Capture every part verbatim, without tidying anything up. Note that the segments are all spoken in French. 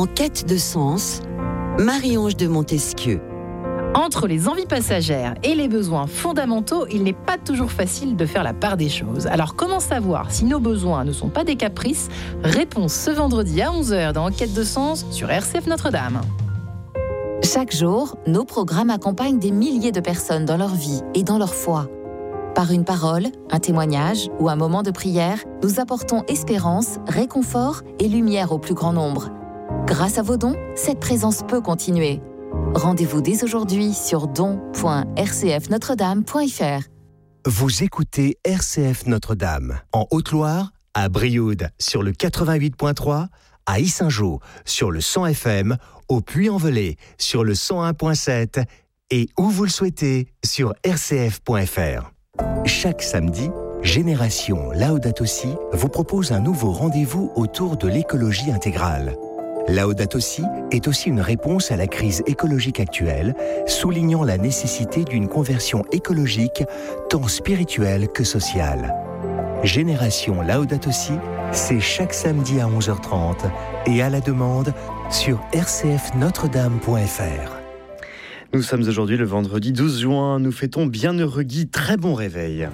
En quête de sens, Marie-Ange de Montesquieu. Entre les envies passagères et les besoins fondamentaux, il n'est pas toujours facile de faire la part des choses. Alors comment savoir si nos besoins ne sont pas des caprices ? Réponse ce vendredi à onze heures dans En quête de sens sur R C F Notre-Dame. Chaque jour, nos programmes accompagnent des milliers de personnes dans leur vie et dans leur foi. Par une parole, un témoignage ou un moment de prière, nous apportons espérance, réconfort et lumière au plus grand nombre. Grâce à vos dons, cette présence peut continuer. Rendez-vous dès aujourd'hui sur don point r c f notre dame point f r. Vous écoutez R C F Notre-Dame, en Haute-Loire, à Brioude sur le quatre-vingt-huit point trois, à Yssingeaux sur le cent F M, au Puy-en-Velay sur le cent un point sept et où vous le souhaitez sur r c f point f r. Chaque samedi, Génération Laudato Si vous propose un nouveau rendez-vous autour de l'écologie intégrale. Laudato Si est aussi une réponse à la crise écologique actuelle, soulignant la nécessité d'une conversion écologique tant spirituelle que sociale. Génération Laudato Si, c'est chaque samedi à onze heures trente et à la demande sur r c f notre dame point f r. Nous sommes aujourd'hui le vendredi douze juin, nous fêtons Bienheureux Guy, très bon réveil.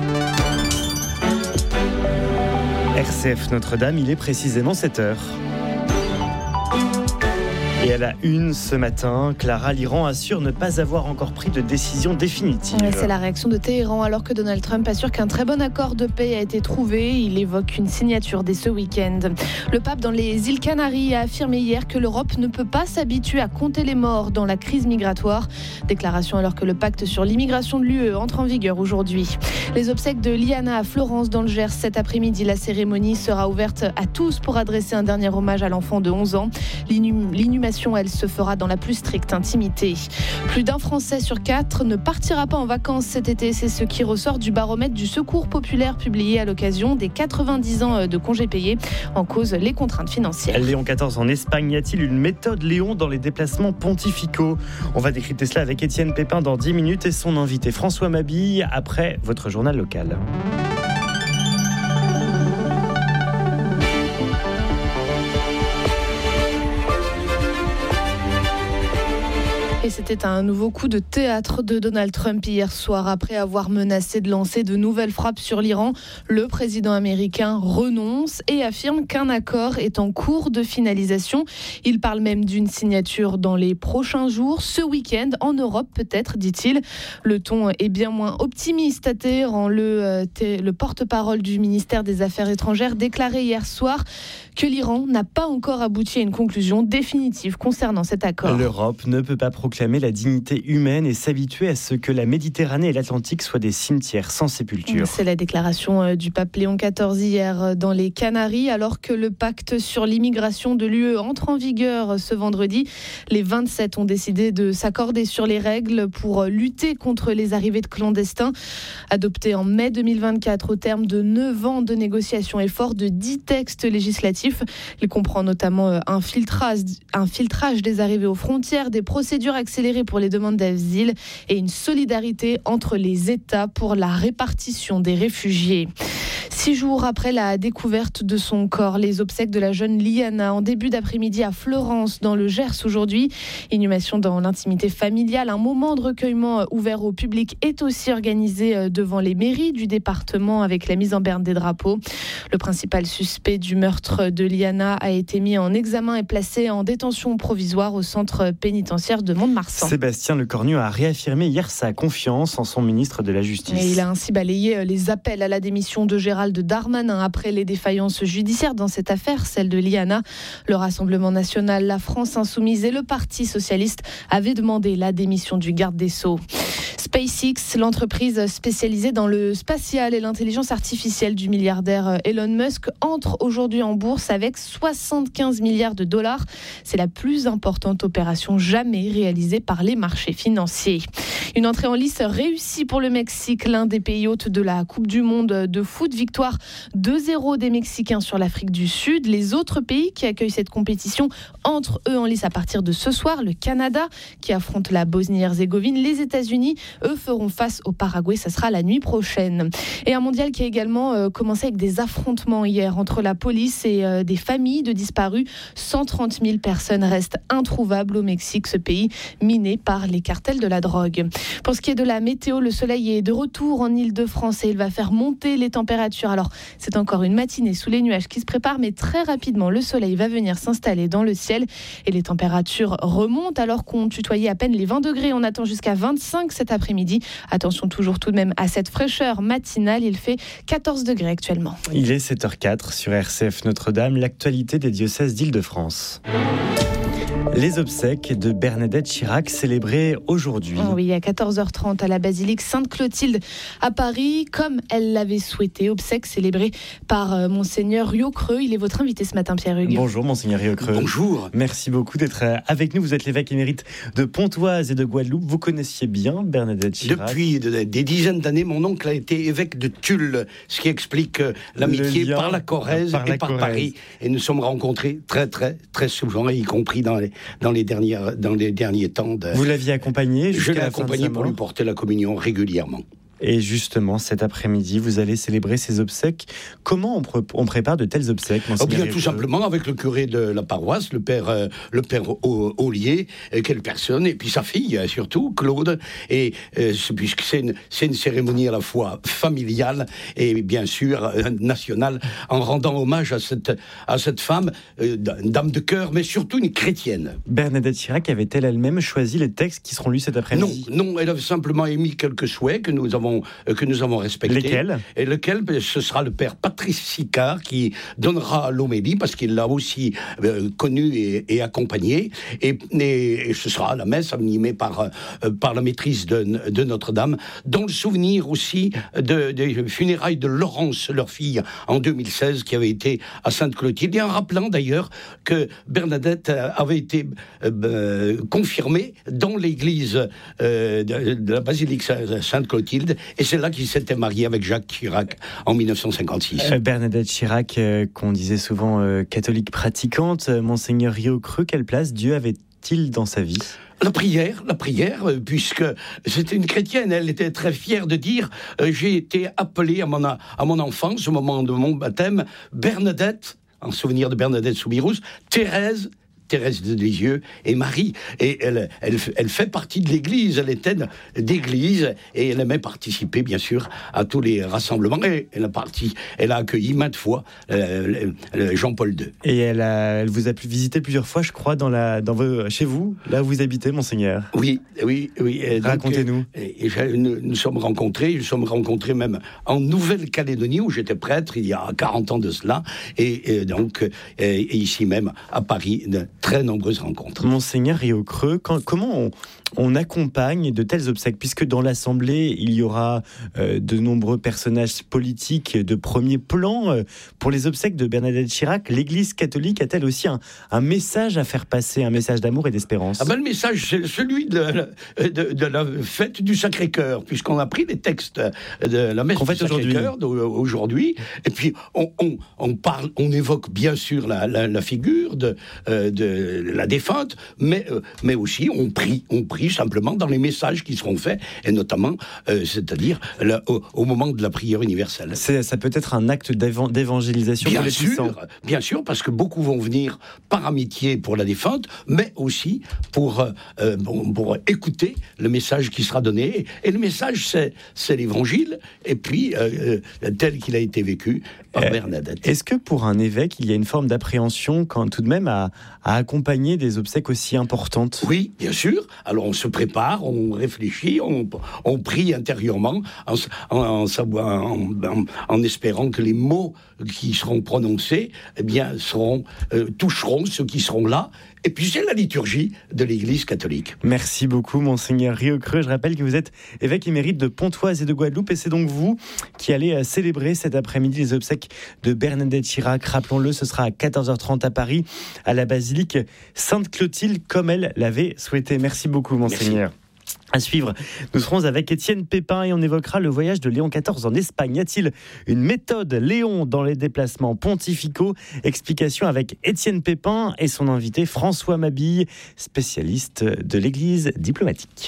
R C F Notre-Dame, il est précisément sept heures. Et à la une ce matin, Clara, l'Iran assure ne pas avoir encore pris de décision définitive. C'est la réaction de Téhéran alors que Donald Trump assure qu'un très bon accord de paix a été trouvé. Il évoque une signature dès ce week-end. Le pape dans les îles Canaries a affirmé hier que l'Europe ne peut pas s'habituer à compter les morts dans la crise migratoire. Déclaration alors que le pacte sur l'immigration de l'U E entre en vigueur aujourd'hui. Les obsèques de Liana à Florence dans le Gers cet après-midi. La cérémonie sera ouverte à tous pour adresser un dernier hommage à l'enfant de onze ans. L'inhum- l'inhumation elle se fera dans la plus stricte intimité. Plus d'un Français sur quatre ne partira pas en vacances cet été. C'est ce qui ressort du baromètre du Secours populaire publié à l'occasion des quatre-vingt-dix ans de congés payés. En cause, les contraintes financières. Léon quatorze en Espagne, y a-t-il une méthode Léon dans les déplacements pontificaux ? On va décrypter cela avec Étienne Pépin dans dix minutes et son invité François Mabille après votre journal local. Et c'était un nouveau coup de théâtre de Donald Trump hier soir. Après avoir menacé de lancer de nouvelles frappes sur l'Iran, le président américain renonce et affirme qu'un accord est en cours de finalisation. Il parle même d'une signature dans les prochains jours, ce week-end, en Europe peut-être, dit-il. Le ton est bien moins optimiste à Téhéran. Le, le porte-parole du ministère des Affaires étrangères déclarait hier soir que l'Iran n'a pas encore abouti à une conclusion définitive concernant cet accord. L'Europe ne peut pas proclamer la dignité humaine et s'habituer à ce que la Méditerranée et l'Atlantique soient des cimetières sans sépulture. C'est la déclaration du pape Léon quatorze hier dans les Canaries, alors que le pacte sur l'immigration de l'U E entre en vigueur ce vendredi. Les vingt-sept ont décidé de s'accorder sur les règles pour lutter contre les arrivées de clandestins. Adopté en mai deux mille vingt-quatre au terme de neuf ans de négociations et fort de dix textes législatifs. Il comprend notamment un filtrage, un filtrage des arrivées aux frontières, des procédures accélérées pour les demandes d'asile et une solidarité entre les États pour la répartition des réfugiés. Six jours après la découverte de son corps, les obsèques de la jeune Liana en début d'après-midi à Florence, dans le Gers aujourd'hui. Inhumation dans l'intimité familiale. Un moment de recueillement ouvert au public est aussi organisé devant les mairies du département avec la mise en berne des drapeaux. Le principal suspect du meurtre de Liana a été mis en examen et placé en détention provisoire au centre pénitentiaire de Mont-de-Marsan. Sébastien Lecornu a réaffirmé hier sa confiance en son ministre de la Justice. Et il a ainsi balayé les appels à la démission de Gérald Darmanin après les défaillances judiciaires dans cette affaire, celle de Liana. Le Rassemblement national, la France insoumise et le Parti socialiste avaient demandé la démission du garde des Sceaux. SpaceX, l'entreprise spécialisée dans le spatial et l'intelligence artificielle du milliardaire Elon Musk, entre aujourd'hui en bourse avec soixante-quinze milliards de dollars. C'est la plus importante opération jamais réalisée par les marchés financiers. Une entrée en lice réussie pour le Mexique, l'un des pays hôtes de la Coupe du Monde de foot. Victoire victoire deux zéro des Mexicains sur l'Afrique du Sud. Les autres pays qui accueillent cette compétition entrent eux en lice à partir de ce soir. Le Canada qui affronte la Bosnie-Herzégovine. Les États-Unis, eux, feront face au Paraguay. Ça sera la nuit prochaine. Et un mondial qui a également euh, commencé avec des affrontements hier entre la police et euh, des familles de disparus. cent trente mille personnes restent introuvables au Mexique, ce pays miné par les cartels de la drogue. Pour ce qui est de la météo, le soleil est de retour en Île-de-France et il va faire monter les températures. Alors, c'est encore une matinée sous les nuages qui se prépare, mais très rapidement, le soleil va venir s'installer dans le ciel et les températures remontent alors qu'on tutoyait à peine les vingt degrés. On attend jusqu'à vingt-cinq cet après-midi. Attention toujours tout de même à cette fraîcheur matinale. Il fait quatorze degrés actuellement. Il est sept heures quatre sur R C F Notre-Dame, l'actualité des diocèses d'Île-de-France. Les obsèques de Bernadette Chirac célébrées aujourd'hui. Oh oui, à quatorze heures trente à la basilique Sainte-Clotilde à Paris, comme elle l'avait souhaité. Obsèques célébrées par euh, Monseigneur Rieucreux. Il est votre invité ce matin, Pierre-Hugues. Bonjour, Monseigneur Rieucreux. Bonjour. Merci beaucoup d'être avec nous. Vous êtes l'évêque émérite de Pontoise et de Guadeloupe. Vous connaissiez bien Bernadette Chirac? Depuis de, des dizaines d'années, mon oncle a été évêque de Tulle, ce qui explique euh, l'amitié par la Corrèze par et la par Corrèze. Paris. Et nous sommes rencontrés très, très, très souvent, y compris dans les, dans les, dernières, dans les derniers temps. De... Vous l'aviez accompagné jusqu'à Je l'ai la fin de accompagné sa pour mort. lui porter la communion régulièrement. Et justement, cet après-midi, vous allez célébrer ces obsèques. Comment on, pr- on prépare de telles obsèques, Oh Monseigneur bien, Rieucreux? tout simplement avec le curé de la paroisse, le père, euh, le père Ollier, euh, quelle personne, et puis sa fille euh, surtout, Claude. Et euh, c'est- puisque c'est une, c'est une cérémonie à la fois familiale et bien sûr euh, nationale, en rendant hommage à cette, à cette femme, euh, une dame de cœur, mais surtout une chrétienne. Bernadette Chirac avait-elle elle-même choisi les textes qui seront lus cet Non, après-midi? non, elle a simplement émis quelques souhaits que nous avons, euh, que nous avons respectés. Lesquels? Et lequel, ben, ce sera le père Patrice Sicard qui donnera l'homélie, parce qu'il l'a aussi euh, connu et, et accompagné. Et, et, et ce sera la messe animée par, euh, par la maîtrise de, de Notre-Dame, dans le souvenir aussi de, des funérailles de Laurence, leur fille, en deux mille seize, qui avait été à Sainte-Clotilde. Et en rappelant d'ailleurs que Bernadette avait été euh, euh, confirmée dans l'église euh, de, de la basilique Sainte-Clotilde. Et c'est là qu'il s'était marié avec Jacques Chirac en dix-neuf cent cinquante-six. Euh, Bernadette Chirac, euh, qu'on disait souvent euh, catholique pratiquante, euh, Monseigneur Rieucreux, quelle place Dieu avait-il dans sa vie? La prière, la prière, euh, puisque c'était une chrétienne, elle était très fière de dire euh, j'ai été appelée à mon, à mon enfance, au moment de mon baptême, Bernadette, en souvenir de Bernadette Soubirous, Thérèse, Thérèse de Lisieux et Marie. Et elle, elle, elle fait partie de l'Église, elle était d'église et elle aimait participer, bien sûr, à tous les rassemblements. Et elle a, parti, elle a accueilli maintes fois euh, Jean-Paul deux. Et elle, a, elle vous a pu visiter plusieurs fois, je crois, dans la, dans vos, chez vous, là où vous habitez, Monseigneur. Oui, oui, oui. Racontez-nous. Donc, et, et, nous nous sommes rencontrés, nous sommes rencontrés même en Nouvelle-Calédonie, où j'étais prêtre il y a quarante ans de cela, et, et donc et, et ici même à Paris, de très nombreuses rencontres. Monseigneur Rieucreux, quand, comment on, on accompagne de telles obsèques, puisque dans l'Assemblée, il y aura euh, de nombreux personnages politiques de premier plan. Euh, pour les obsèques de Bernadette Chirac, l'Église catholique a-t-elle aussi un, un message à faire passer, un message d'amour et d'espérance? Ah ben, le message, c'est celui de, de, de la fête du Sacré-Cœur, puisqu'on a pris les textes de la messe du Sacré-Cœur aujourd'hui, et puis on, on, on parle, on évoque bien sûr la, la, la figure de, euh, de la défunte, mais, euh, mais aussi on prie, on prie simplement dans les messages qui seront faits, et notamment, euh, c'est-à-dire le, au, au moment de la prière universelle. C'est, ça peut être un acte d'évan- d'évangélisation bien pour les sûr, puissants. Bien sûr, parce que beaucoup vont venir par amitié pour la défunte, mais aussi pour, euh, pour, pour écouter le message qui sera donné. Et le message, c'est, c'est l'évangile, et puis euh, euh, tel qu'il a été vécu par euh, Bernadette. Est-ce que pour un évêque, il y a une forme d'appréhension quand tout de même à, à accompagner des obsèques aussi importantes? Oui, bien sûr. Alors on se prépare, on réfléchit, on, on prie intérieurement en, en, en, en, en espérant que les mots qui seront prononcés eh bien, seront, euh, toucheront ceux qui seront là. Et puis c'est la liturgie de l'Église catholique. Merci beaucoup, Monseigneur Rieucreux. Je rappelle que vous êtes évêque émérite de Pontoise et de Guadeloupe, et c'est donc vous qui allez célébrer cet après-midi les obsèques de Bernadette Chirac. Rappelons-le, ce sera à quatorze heures trente à Paris, à la basilique Sainte-Clotilde, comme elle l'avait souhaité. Merci beaucoup, Monseigneur. Merci. À suivre, nous serons avec Étienne Pépin et on évoquera le voyage de Léon quatorze en Espagne. Y a-t-il une méthode Léon dans les déplacements pontificaux? Explication avec Étienne Pépin et son invité François Mabille, spécialiste de l'Église diplomatique.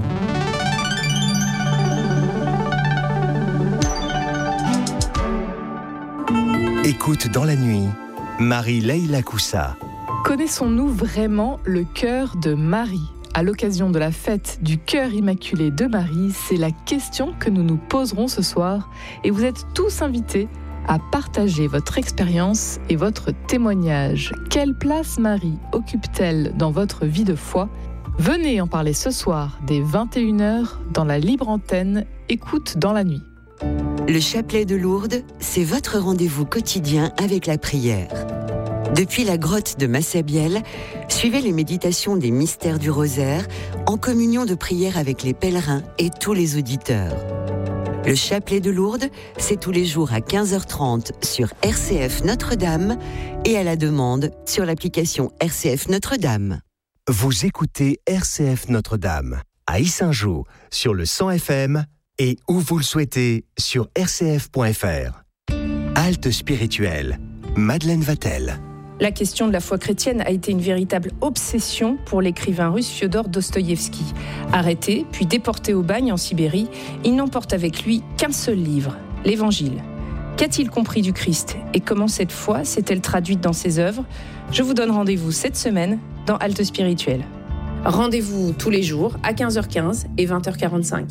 Écoute dans la nuit, Marie-Leila Coussa. Connaissons-nous vraiment le cœur de Marie ? À l'occasion de la fête du cœur immaculé de Marie, c'est la question que nous nous poserons ce soir et vous êtes tous invités à partager votre expérience et votre témoignage. Quelle place Marie occupe-t-elle dans votre vie de foi ? Venez en parler ce soir dès vingt et une heures dans la libre antenne Écoute dans la nuit. Le chapelet de Lourdes, c'est votre rendez-vous quotidien avec la prière. Depuis la grotte de Massabielle, suivez les méditations des mystères du rosaire en communion de prière avec les pèlerins et tous les auditeurs. Le chapelet de Lourdes, c'est tous les jours à quinze heures trente sur R C F Notre-Dame et à la demande sur l'application R C F Notre-Dame. Vous écoutez R C F Notre-Dame à Yssingeaux sur le cent F M et où vous le souhaitez sur r c f point f r. Halte spirituelle, Madeleine Vatel. La question de la foi chrétienne a été une véritable obsession pour l'écrivain russe Fiodor Dostoïevski. Arrêté, puis déporté au bagne en Sibérie, il n'emporte avec lui qu'un seul livre, l'Évangile. Qu'a-t-il compris du Christ et comment cette foi s'est-elle traduite dans ses œuvres ? Je vous donne rendez-vous cette semaine dans Halte spirituelle. Rendez-vous tous les jours à quinze heures quinze et vingt heures quarante-cinq.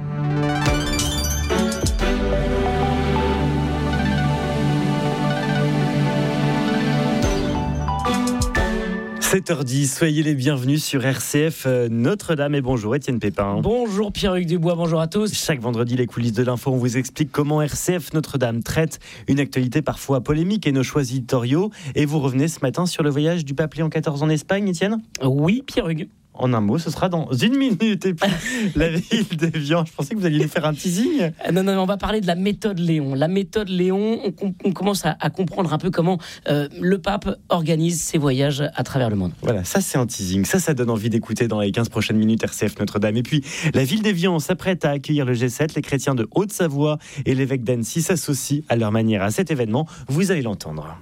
sept heures dix, soyez les bienvenus sur R C F Notre-Dame et bonjour Étienne Pépin. Bonjour Pierre-Hugues Dubois, bonjour à tous. Chaque vendredi, les coulisses de l'info, on vous explique comment R C F Notre-Dame traite une actualité parfois polémique et nos choix éditoriaux. Et vous revenez ce matin sur le voyage du pape Léon quatorze en Espagne, Étienne ? Oui, Pierre-Hugues. En un mot, ce sera dans une minute. Et puis, la ville d'Évian, je pensais que vous alliez nous faire un teasing. Non, non, on va parler de la méthode Léon. La méthode Léon, on, on commence à, à comprendre un peu comment euh, le pape organise ses voyages à travers le monde. Voilà, ça c'est un teasing. Ça, ça donne envie d'écouter dans les quinze prochaines minutes R C F Notre-Dame. Et puis, la ville d'Évian s'apprête à accueillir le G sept. Les chrétiens de Haute-Savoie et l'évêque d'Annecy s'associent à leur manière à cet événement. Vous allez l'entendre.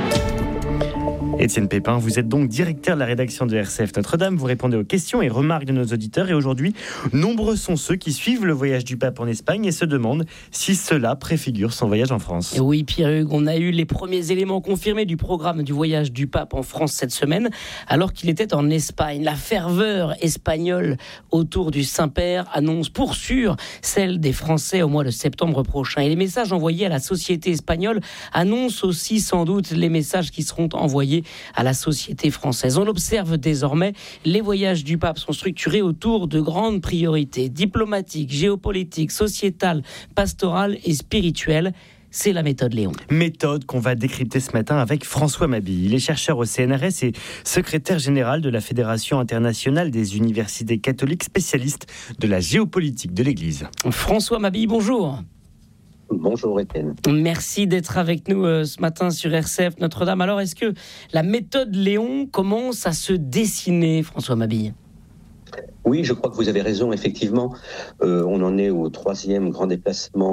Étienne Pépin, vous êtes donc directeur de la rédaction de R C F Notre-Dame. Vous répondez aux questions et remarques de nos auditeurs. Et aujourd'hui, nombreux sont ceux qui suivent le voyage du pape en Espagne et se demandent si cela préfigure son voyage en France. Oui, Pierre-Hugues, on a eu les premiers éléments confirmés du programme du voyage du pape en France cette semaine, alors qu'il était en Espagne. La ferveur espagnole autour du Saint-Père annonce pour sûr celle des Français au mois de septembre prochain. Et les messages envoyés à la société espagnole annoncent aussi sans doute les messages qui seront envoyés à la société française. On l'observe désormais, les voyages du pape sont structurés autour de grandes priorités diplomatiques, géopolitiques, sociétales, pastorales et spirituelles. C'est la méthode Léon. Méthode qu'on va décrypter ce matin avec François Mabille. Il est chercheur au C N R S et secrétaire général de la Fédération internationale des universités catholiques, spécialiste de la géopolitique de l'Église. François Mabille, bonjour. Bonjour Étienne. Merci d'être avec nous euh, ce matin sur R C F Notre-Dame. Alors, est-ce que la méthode Léon commence à se dessiner, François Mabille ? Oui, je crois que vous avez raison, effectivement. Euh, on en est au troisième grand déplacement